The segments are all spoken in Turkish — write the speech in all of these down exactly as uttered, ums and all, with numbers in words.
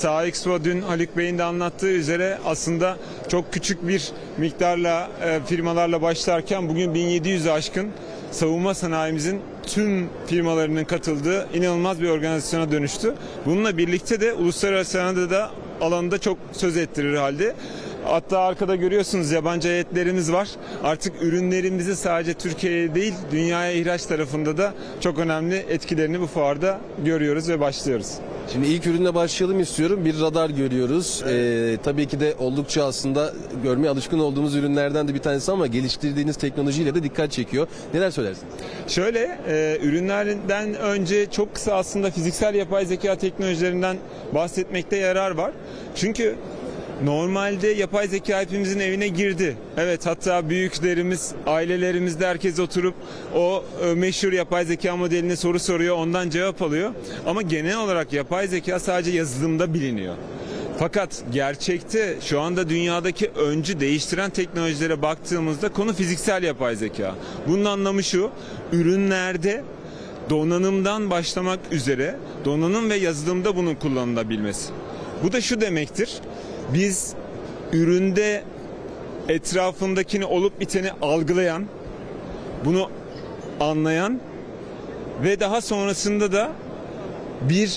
Sahexpo dün Haluk Bey'in de anlattığı üzere aslında çok küçük bir miktarla e, firmalarla başlarken bugün bin yedi yüz'ü aşkın savunma sanayimizin tüm firmalarının katıldığı inanılmaz bir organizasyona dönüştü. Bununla birlikte de uluslararası arenada da alanında çok söz ettirir halde. Hatta arkada görüyorsunuz yabancı heyetlerimiz var. Artık ürünlerimizi sadece Türkiye'ye değil dünyaya ihraç tarafında da çok önemli etkilerini bu fuarda görüyoruz ve başlıyoruz. Şimdi ilk ürünle başlayalım istiyorum. Bir radar görüyoruz. Evet. Ee, tabii ki de oldukça aslında görmeye alışkın olduğumuz ürünlerden de bir tanesi ama geliştirdiğiniz teknolojiyle de dikkat çekiyor. Neler söylersiniz? Şöyle, e, ürünlerden önce çok kısa aslında fiziksel yapay zeka teknolojilerinden bahsetmekte yarar var. Çünkü normalde yapay zeka hepimizin evine girdi. Evet, hatta büyüklerimiz, ailelerimizde herkes oturup o e, meşhur yapay zeka modeline soru soruyor, ondan cevap alıyor. Ama genel olarak yapay zeka sadece yazılımda biliniyor. Fakat gerçekte şu anda dünyadaki öncü değiştiren teknolojilere baktığımızda konu fiziksel yapay zeka. Bunun anlamı şu: ürünlerde donanımdan başlamak üzere donanım ve yazılımda bunun kullanılabilmesi. Bu da şu demektir: biz üründe etrafındakini olup biteni algılayan, bunu anlayan ve daha sonrasında da bir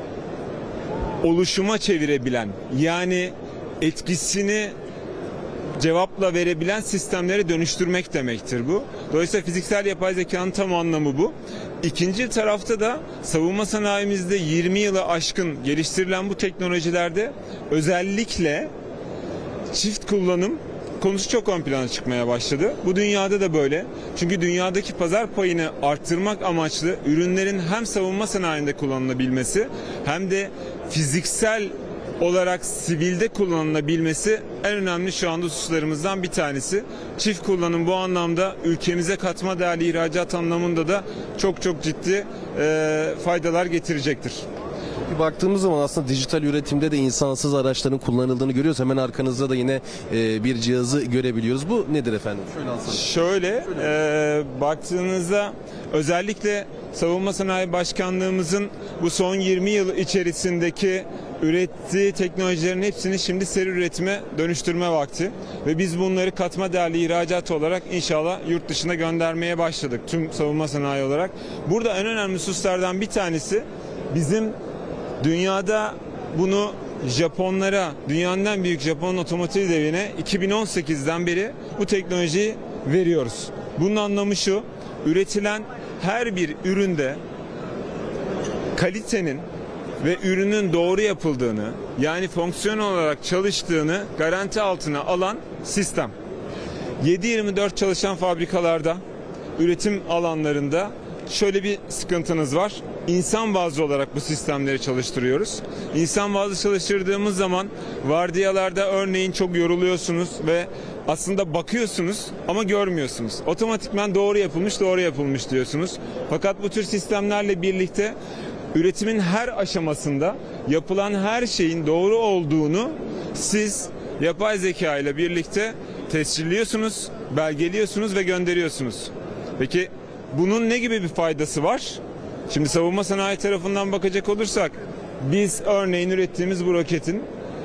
oluşuma çevirebilen, yani etkisini cevapla verebilen sistemlere dönüştürmek demektir bu. Dolayısıyla fiziksel yapay zekanın tam anlamı bu. İkinci tarafta da savunma sanayimizde yirmi yılı aşkın geliştirilen bu teknolojilerde özellikle çift kullanım konusu çok ön plana çıkmaya başladı. Bu dünyada da böyle. Çünkü dünyadaki pazar payını arttırmak amaçlı ürünlerin hem savunma sanayinde kullanılabilmesi hem de fiziksel olarak sivilde kullanılabilmesi en önemli şu anda hususlarımızdan bir tanesi. Çift kullanım bu anlamda ülkemize katma değerli ihracat anlamında da çok çok ciddi e, faydalar getirecektir. Bir baktığımız zaman aslında dijital üretimde de insansız araçların kullanıldığını görüyoruz. Hemen arkanızda da yine e, bir cihazı görebiliyoruz. Bu nedir efendim? Şöyle alsanız. Şöyle, e, baktığınızda özellikle Savunma Sanayi Başkanlığımızın bu son yirmi yıl içerisindeki ürettiği teknolojilerin hepsini şimdi seri üretime dönüştürme vakti. Ve biz bunları katma değerli ihracat olarak inşallah yurt dışına göndermeye başladık tüm savunma sanayi olarak. Burada en önemli hususlardan bir tanesi bizim dünyada bunu Japonlara, dünyanın en büyük Japon otomotiv devine iki bin on sekiz'den beri bu teknolojiyi veriyoruz. Bunun anlamı şu: üretilen her bir üründe kalitenin ve ürünün doğru yapıldığını, yani fonksiyon olarak çalıştığını garanti altına alan sistem. yedi yirmi dört çalışan fabrikalarda, üretim alanlarında şöyle bir sıkıntınız var: İnsan bazlı olarak bu sistemleri çalıştırıyoruz. İnsan bazlı çalıştırdığımız zaman vardiyalarda örneğin çok yoruluyorsunuz ve aslında bakıyorsunuz ama görmüyorsunuz. Otomatikman doğru yapılmış, doğru yapılmış diyorsunuz. Fakat bu tür sistemlerle birlikte üretimin her aşamasında yapılan her şeyin doğru olduğunu siz yapay zeka ile birlikte tescilliyorsunuz, belgeliyorsunuz ve gönderiyorsunuz. Peki bunun ne gibi bir faydası var? Şimdi savunma sanayi tarafından bakacak olursak, biz örneğin ürettiğimiz bu roketin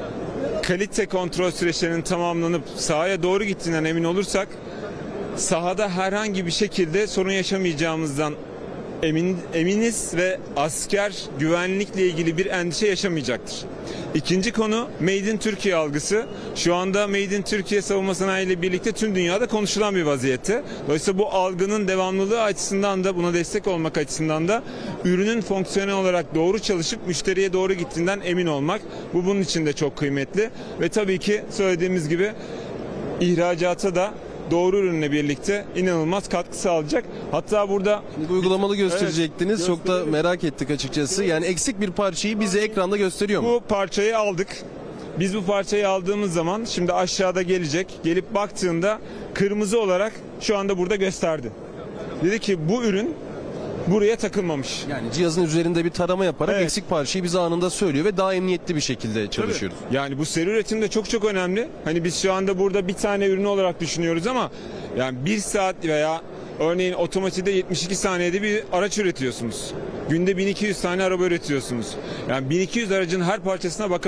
kalite kontrol süreçlerinin tamamlanıp sahaya doğru gittiğinden emin olursak, sahada herhangi bir şekilde sorun yaşamayacağımızdan emin, eminiz ve asker güvenlikle ilgili bir endişe yaşamayacaktır. İkinci konu Made in Türkiye algısı. Şu anda Made in Türkiye savunma sanayi ile birlikte tüm dünyada konuşulan bir vaziyette. Dolayısıyla bu algının devamlılığı açısından da, buna destek olmak açısından da ürünün fonksiyonel olarak doğru çalışıp müşteriye doğru gittiğinden emin olmak, bu bunun için de çok kıymetli. Ve tabii ki söylediğimiz gibi ihracata da doğru ürünle birlikte inanılmaz katkı sağlayacak. Hatta burada Şimdi uygulamalı gösterecektiniz. Evet, çok da merak ettik açıkçası. Yani eksik bir parçayı bize ekranda gösteriyor mu? Bu parçayı aldık. Biz bu parçayı aldığımız zaman şimdi aşağıda gelecek. Gelip baktığında kırmızı olarak şu anda burada gösterdi. Dedi ki bu ürün buraya takılmamış. Yani cihazın üzerinde bir tarama yaparak Evet. eksik parçayı bize anında söylüyor ve daha emniyetli bir şekilde çalışıyoruz. Tabii. Yani bu seri üretimde çok çok önemli. Hani biz şu anda burada bir tane ürün olarak düşünüyoruz ama yani bir saat veya örneğin otomotivde yetmiş iki saniyede bir araç üretiyorsunuz. Günde bin iki yüz tane araba üretiyorsunuz. Yani bin iki yüz aracın her parçasına bakın.